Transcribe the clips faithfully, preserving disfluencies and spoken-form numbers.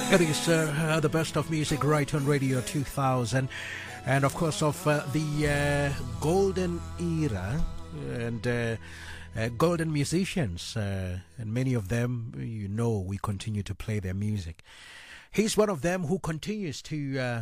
It is uh, the best of music right on Radio two thousand, and of course of uh, the uh, golden era and uh, uh, golden musicians, uh, and many of them, you know, we continue to play their music. He's one of them who continues to uh,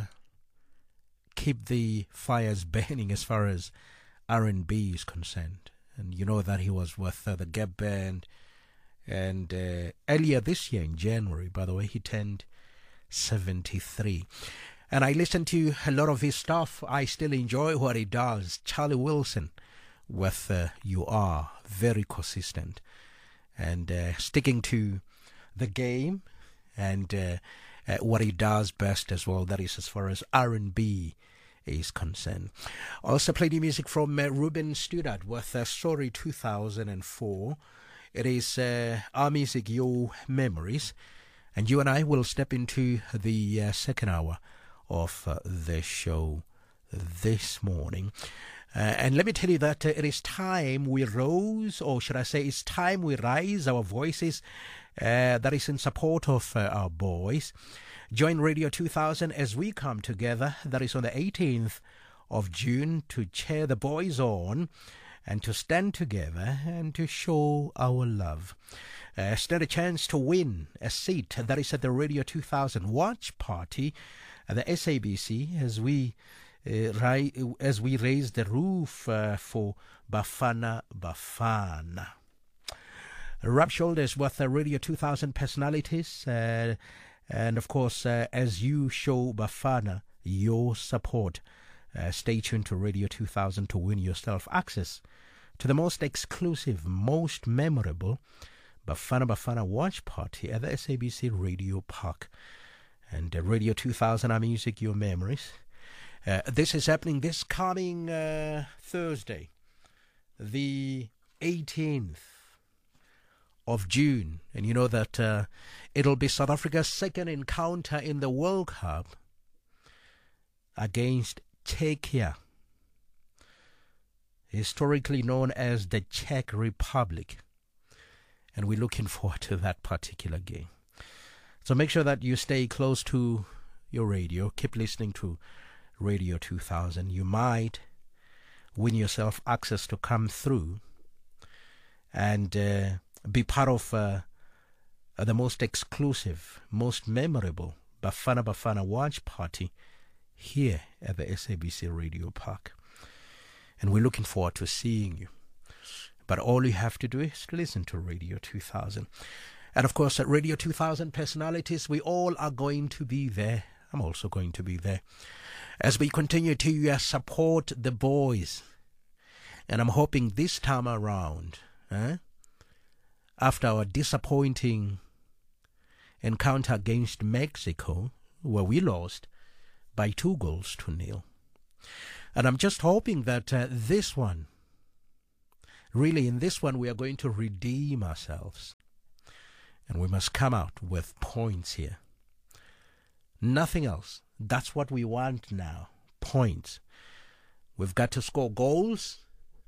keep the fires burning as far as R and B is concerned. And you know that he was with uh, the Gap Band, and uh, earlier this year in January, by the way, he turned seventy-three. And I listen to a lot of his stuff. I still enjoy what he does. Charlie Wilson with uh, You Are, very consistent and uh, sticking to the game and uh, uh, what he does best as well. That is as far as R and B is concerned. Also played the music from uh, Ruben Studdard with uh, Story two thousand four. It is uh, Our Music, Your Memories. And you and I will step into the uh, second hour of uh, the show this morning. Uh, and let me tell you that uh, it is time we rose, or should I say it's time we rise our voices. Uh, that is in support of uh, our boys. Join Radio two thousand as we come together. That is on the eighteenth of June to cheer the boys on and to stand together and to show our love. Uh, stand a chance to win a seat that is at the Radio two thousand watch party at the S A B C as we uh, ri- as we raise the roof uh, for Bafana Bafana. Rub shoulders with the Radio two thousand personalities, uh, and of course, uh, as you show Bafana your support, uh, stay tuned to Radio two thousand to win yourself access to the most exclusive, most memorable Bafana Bafana watch party at the S A B C Radio Park. And uh, Radio two thousand, Our Music, Your Memories. Uh, this is happening this coming uh, Thursday, the eighteenth of June. And you know that uh, it'll be South Africa's second encounter in the World Cup against Czechia, historically known as the Czech Republic. And we're looking forward to that particular game. So make sure that you stay close to your radio. Keep listening to Radio two thousand. You might win yourself access to come through and uh, be part of uh, the most exclusive, most memorable Bafana Bafana watch party here at the S A B C Radio Park. And we're looking forward to seeing you. But all you have to do is listen to Radio two thousand. And of course, at Radio two thousand personalities, we all are going to be there. I'm also going to be there as we continue to uh, support the boys. And I'm hoping this time around, eh, after our disappointing encounter against Mexico, where we lost by two goals to nil. And I'm just hoping that uh, this one, really, in this one, we are going to redeem ourselves. And we must come out with points here. Nothing else. That's what we want now. Points. We've got to score goals,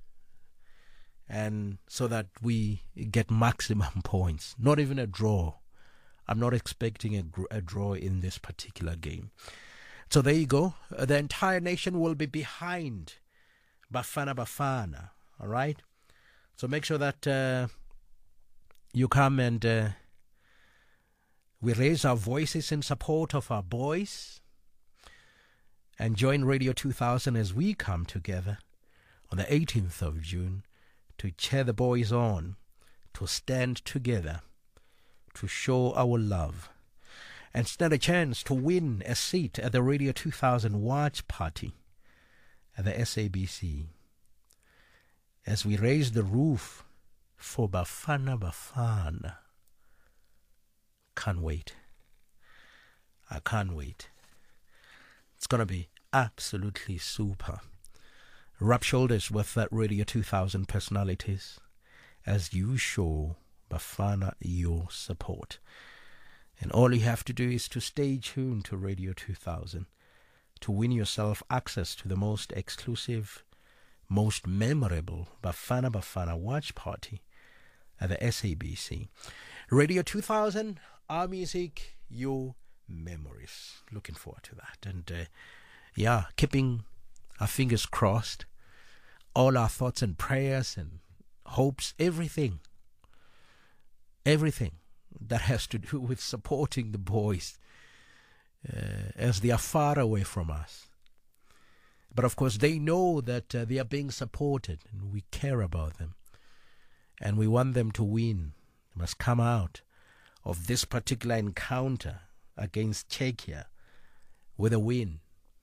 and so that we get maximum points. Not even a draw. I'm not expecting a, a draw in this particular game. So there you go. The entire nation will be behind Bafana Bafana. All right? So make sure that uh, you come and uh, we raise our voices in support of our boys and join Radio two thousand as we come together on the eighteenth of June to cheer the boys on, to stand together, to show our love, and stand a chance to win a seat at the Radio two thousand watch party at the S A B C. As we raise the roof for Bafana Bafana. Can't wait. I can't wait. It's going to be absolutely super. Rub shoulders with that Radio two thousand personalities as you show Bafana your support. And all you have to do is to stay tuned to Radio two thousand to win yourself access to the most exclusive, most memorable Bafana Bafana watch party at the S A B C. Radio two thousand, Our Music, Your memories. Looking forward to that. And uh, yeah, keeping our fingers crossed, all our thoughts and prayers and hopes, everything, everything that has to do with supporting the boys uh, as they are far away from us. But of course, they know that uh, they are being supported and we care about them. And we want them to win. They must come out of this particular encounter against Czechia with a win.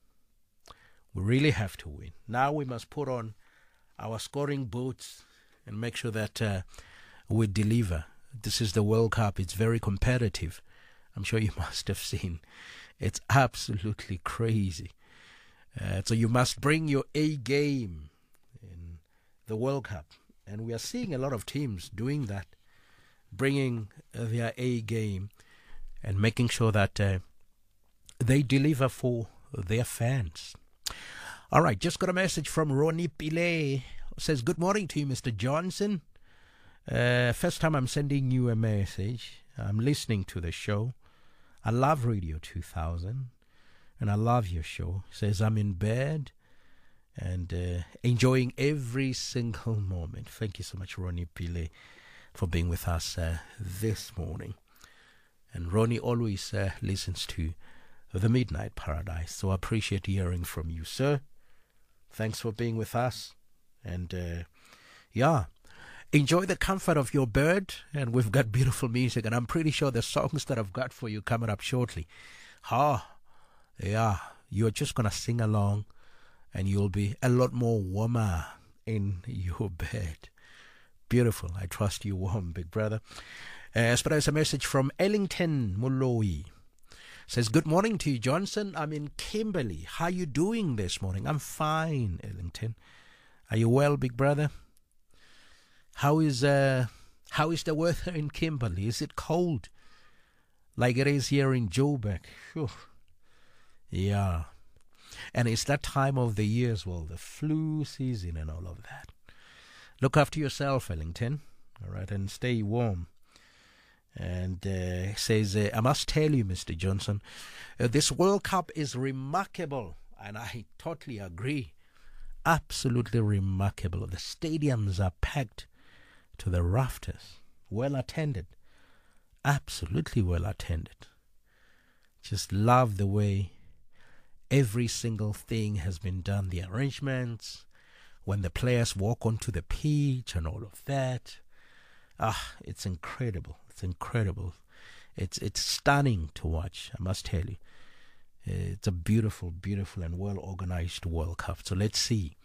We really have to win. Now we must put on our scoring boots and make sure that uh, we deliver. This is the World Cup. It's very competitive. I'm sure you must have seen. It's absolutely crazy. Uh, so you must bring your A game in the World Cup. And we are seeing a lot of teams doing that, bringing uh, their A game and making sure that uh, they deliver for their fans. All right, just got a message from Ronnie Pile. Says, good morning to you, Mister Johnson. Uh, first time I'm sending you a message. I'm listening to the show. I love Radio two thousand, and I love your show. Says, I'm in bed and uh, enjoying every single moment. Thank you so much, Ronnie Pile, for being with us uh, this morning. And Ronnie always uh, listens to The Midnight Paradise, so I appreciate hearing from you, sir. Thanks for being with us. And, uh, yeah, enjoy the comfort of your bed. And we've got beautiful music. And I'm pretty sure the songs that I've got for you coming up shortly. Ah, yeah, you're just going to sing along. And you'll be a lot more warmer in your bed. Beautiful. I trust you warm, big brother. Uh, as far as a message from Ellington Moloi. Says, good morning to you, Johnson. I'm in Kimberley. How are you doing this morning? I'm fine, Ellington. Are you well, big brother? How is uh how is the weather in Kimberley? Is it cold like it is here in Joburg? Whew. Yeah. And it's that time of the year as well, the flu season and all of that. Look after yourself, Ellington. All right, and stay warm. And uh, says, uh, I must tell you, Mister Johnson, uh, this World Cup is remarkable. And I totally agree. Absolutely remarkable. The stadiums are packed to the rafters. Well attended. Absolutely well attended. Just love the way every single thing has been done. The arrangements, when the players walk onto the pitch and all of that. Ah, it's incredible. It's incredible. It's it's stunning to watch, I must tell you. It's a beautiful, beautiful and well-organized World Cup. So let's see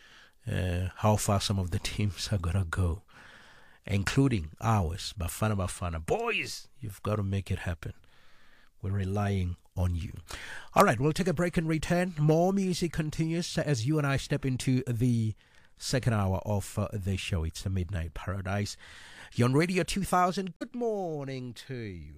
uh, how far some of the teams are going to go, including ours, Bafana Bafana. Boys, you've got to make it happen. We're relying on you. All right, we'll take a break and return. More music continues as you and I step into the second hour of uh, the show. It's the Midnight Paradise. You're on Radio two thousand. Good morning to you.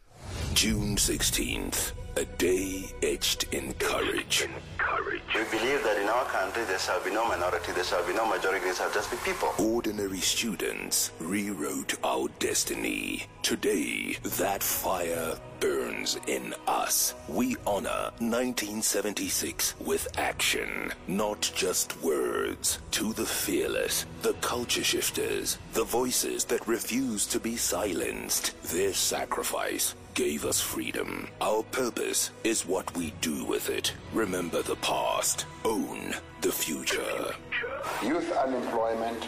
June sixteenth, a day etched in courage. We believe that in our country there shall be no minority, there shall be no majority, there shall just be people. Ordinary students rewrote our destiny. Today, that fire burns in us. We honor nineteen seventy-six with action, not just words. To the fearless, the culture shifters, the voices that refuse to be silenced, their sacrifice gave us freedom. Our purpose is what we do with it. Remember the past. Own the future. Youth unemployment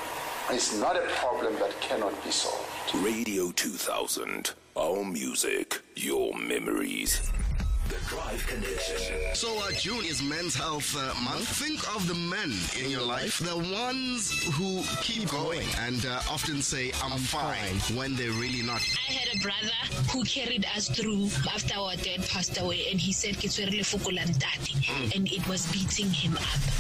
is not a problem that cannot be solved. Radio two thousand. Our music, your memories. The Drive Connection. So uh, June is Men's Health uh, Month. Think of the men in your life, the ones who keep going and uh, often say, I'm fine, when they're really not. I had a brother who carried us through after our dad passed away, and he said, mm. and it was beating him up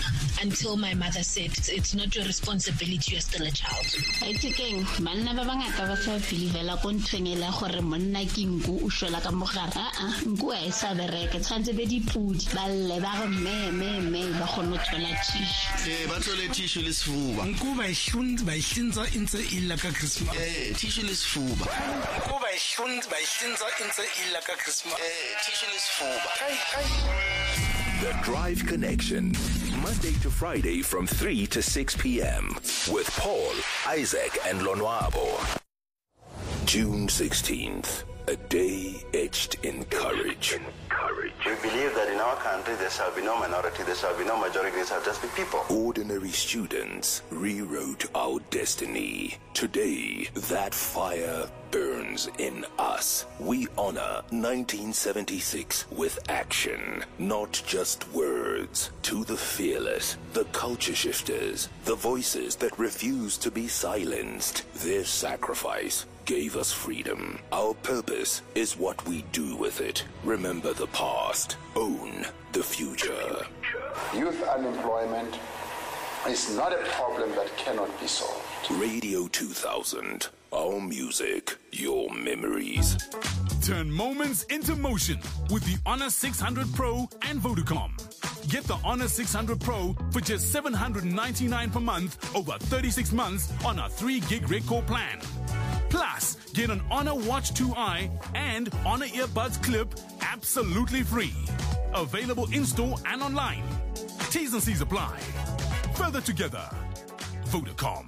until my mother said, it's not your responsibility, you're still a child. I think manna ba bangata ba sa filivela ko ntwengela gore monna ke nku o shola ka mogara a nku a isa bereke tshantse be dipudi ba le ba go me me me ba go no tsola tissue eh ba tsole tissue le sefuba nku ba shund ba shinza intse illa ka Christmas eh tissue le sefuba nku ba shund ba shinza intse illa ka Christmas eh tissue le sefuba. The Drive Connection, Monday to Friday from three to six p.m. with Paul, Isaac, and Lonwabo. June sixteenth, a day etched in courage. We believe that in our country there shall be no minority, there shall be no majority, there shall just be people. Ordinary students rewrote our destiny. Today, that fire burns in us. We honor nineteen seventy-six with action, not just words. To the fearless, the culture shifters, the voices that refuse to be silenced. Their sacrifice gave us freedom. Our purpose is what we do with it. Remember the past. Own the future. Youth unemployment is not a problem that cannot be solved. Radio two thousand. Our music, your memories. Turn moments into motion with the Honor six hundred Pro and Vodacom. Get the Honor six hundred Pro for just seven hundred ninety-nine dollars per month over thirty-six months on a three gig record plan. Plus, get an Honor Watch two i and Honor Earbuds Clip absolutely free. Available in-store and online. T's and C's apply. Further together. Vodacom.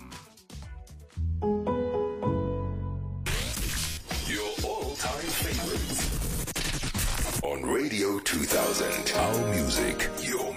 Your all-time favorites. On Radio two thousand. Our music, your